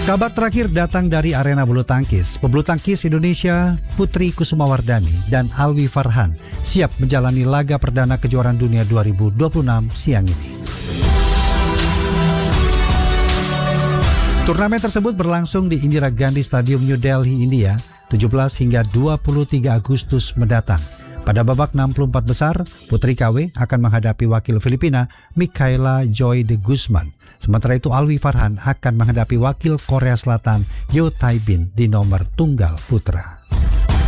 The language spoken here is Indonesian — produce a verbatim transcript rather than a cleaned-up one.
Kabar terakhir datang dari arena bulu tangkis. Pebulu tangkis Indonesia Putri Kusumawardani dan Alwi Farhan siap menjalani laga perdana kejuaraan dunia dua ribu dua puluh enam siang ini. Turnamen tersebut berlangsung di Indira Gandhi Stadium New Delhi, India, tujuh belas hingga dua puluh tiga Agustus mendatang. Pada babak enam puluh empat besar, Putri K W akan menghadapi wakil Filipina, Michaela Joy de Guzman. Sementara itu Alwi Farhan akan menghadapi wakil Korea Selatan, Yo Tae-bin di nomor tunggal putra.